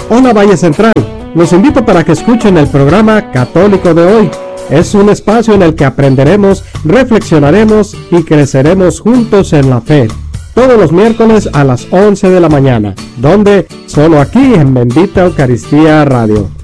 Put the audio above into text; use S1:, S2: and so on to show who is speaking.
S1: Hola Valle Central, los invito para que escuchen el programa Católico de hoy. Es un espacio en el que aprenderemos, reflexionaremos y creceremos juntos en la fe. Todos los miércoles a las 11 de la mañana, donde solo aquí en Bendita Eucaristía Radio.